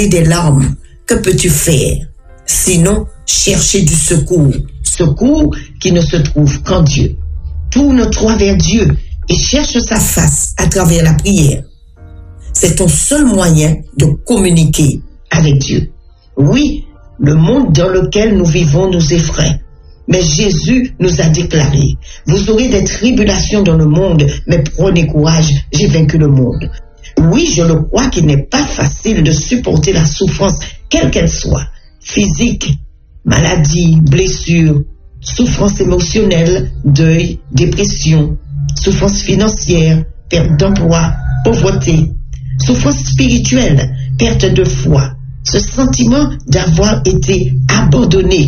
vallée des larmes, que peux-tu faire? Sinon, chercher du secours. Secours qui ne se trouve qu'en Dieu. Tourne-toi vers Dieu et cherche sa face à travers la prière. C'est ton seul moyen de communiquer avec Dieu. Oui, le monde dans lequel nous vivons nous effraie. Mais Jésus nous a déclaré, vous aurez des tribulations dans le monde, mais prenez courage, j'ai vaincu le monde. Oui, je le crois qu'il n'est pas facile de supporter la souffrance, quelle qu'elle soit, physique, maladie, blessure, souffrance émotionnelle, deuil, dépression, souffrance financière, perte d'emploi, pauvreté, souffrance spirituelle, perte de foi, ce sentiment d'avoir été abandonné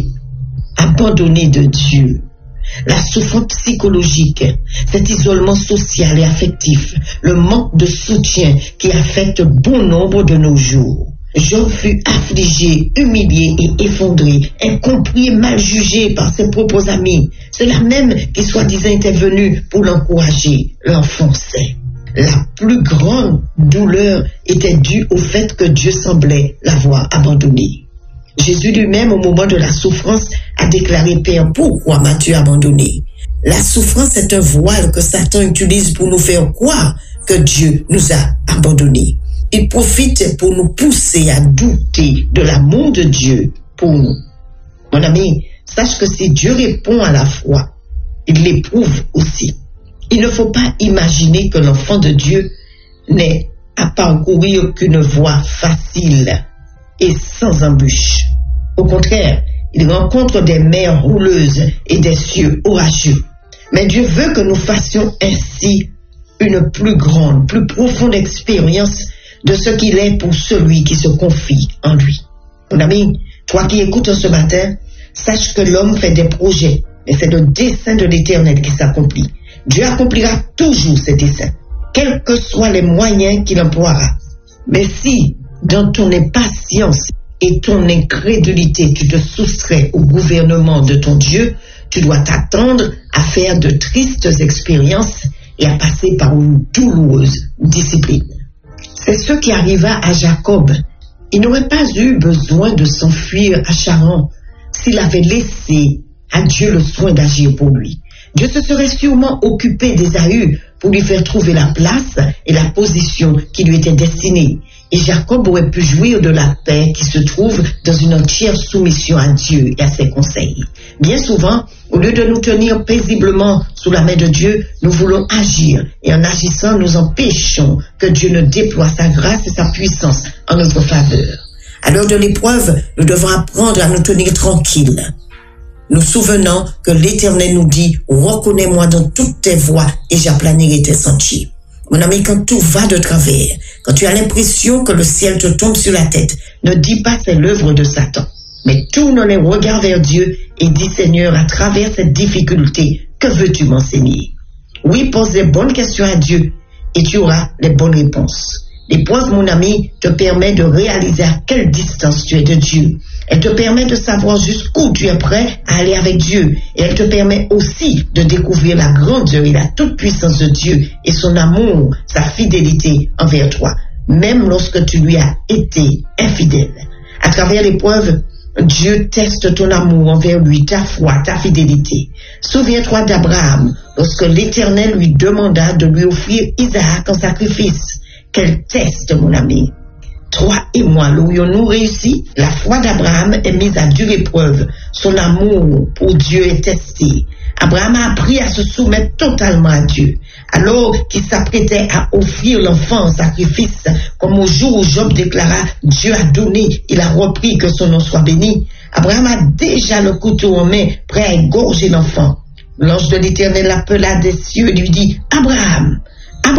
de Dieu. La souffrance psychologique, cet isolement social et affectif, le manque de soutien qui affecte bon nombre de nos jours. Job fut affligé, humilié et effondré, incompris et mal jugé par ses propres amis, ceux-là même qui soi-disant étaient venus pour l'encourager, l'enfonçaient. La plus grande douleur était due au fait que Dieu semblait l'avoir abandonné. Jésus lui-même, au moment de la souffrance, a déclaré, Père, pourquoi m'as-tu abandonné? La souffrance est un voile que Satan utilise pour nous faire croire que Dieu nous a abandonnés. Il profite pour nous pousser à douter de l'amour de Dieu pour nous. Mon ami, sache que si Dieu répond à la foi, il l'éprouve aussi. Il ne faut pas imaginer que l'enfant de Dieu n'ait à parcourir qu'une voie facile et sans embûche. Au contraire, il rencontre des mers rouleuses et des cieux orageux. Mais Dieu veut que nous fassions ainsi une plus grande, plus profonde expérience de ce qu'il est pour celui qui se confie en lui. Mon ami, toi qui écoutes ce matin, sache que l'homme fait des projets, mais c'est le dessein de l'Éternel qui s'accomplit. Dieu accomplira toujours ses desseins, quels que soient les moyens qu'il emploiera. Mais si, dans ton impatience et ton incrédulité, tu te soustrais au gouvernement de ton Dieu, tu dois t'attendre à faire de tristes expériences et à passer par une douloureuse discipline. C'est ce qui arriva à Jacob. Il n'aurait pas eu besoin de s'enfuir à Charan s'il avait laissé à Dieu le soin d'agir pour lui. Dieu se serait sûrement occupé d'Ésaü pour lui faire trouver la place et la position qui lui était destinée. Et Jacob aurait pu jouir de la paix qui se trouve dans une entière soumission à Dieu et à ses conseils. Bien souvent, au lieu de nous tenir paisiblement sous la main de Dieu, nous voulons agir. Et en agissant, nous empêchons que Dieu ne déploie sa grâce et sa puissance en notre faveur. À l'heure de l'épreuve, nous devons apprendre à nous tenir tranquilles, nous souvenant que l'Éternel nous dit « Reconnais-moi dans toutes tes voies et j'aplanirai tes sentiers ». Mon ami, quand tout va de travers, quand tu as l'impression que le ciel te tombe sur la tête, ne dis pas c'est l'œuvre de Satan, mais tourne les regards vers Dieu et dis Seigneur, à travers cette difficulté, que veux-tu m'enseigner? Oui, pose les bonnes questions à Dieu et tu auras les bonnes réponses. L'épreuve, mon ami, te permet de réaliser à quelle distance tu es de Dieu. Elle te permet de savoir jusqu'où tu es prêt à aller avec Dieu. Et elle te permet aussi de découvrir la grandeur et la toute-puissance de Dieu et son amour, sa fidélité envers toi, même lorsque tu lui as été infidèle. À travers l'épreuve, Dieu teste ton amour envers lui, ta foi, ta fidélité. Souviens-toi d'Abraham, lorsque l'Éternel lui demanda de lui offrir Isaac en sacrifice. Quel test, mon ami! Toi et moi, l'aurions-nous réussi? La foi d'Abraham est mise à dure épreuve. Son amour pour Dieu est testé. Abraham a appris à se soumettre totalement à Dieu. Alors qu'il s'apprêtait à offrir l'enfant en sacrifice, comme au jour où Job déclara « Dieu a donné, il a repris, que son nom soit béni », Abraham a déjà le couteau en main, prêt à égorger l'enfant. L'ange de l'Éternel l'appela des cieux et lui dit « Abraham, Abraham !»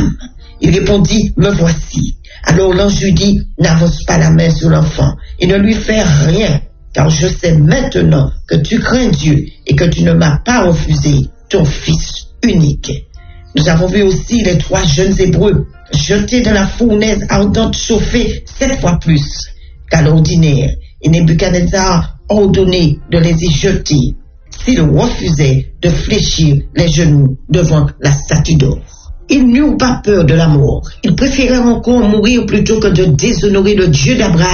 Il répondit « Me voici ». Alors l'ange lui dit « N'avance pas la main sur l'enfant et ne lui fais rien, car je sais maintenant que tu crains Dieu et que tu ne m'as pas refusé ton fils unique. » Nous avons vu aussi les 3 jeunes Hébreux jetés dans la fournaise ardente chauffée 7 fois plus qu'à l'ordinaire, et Nebuchadnezzar ordonné de les y jeter s'ils refusaient de fléchir les genoux devant la statue d'or. Ils n'eurent pas peur de la mort. Ils préférèrent encore mourir plutôt que de déshonorer le Dieu d'Abraham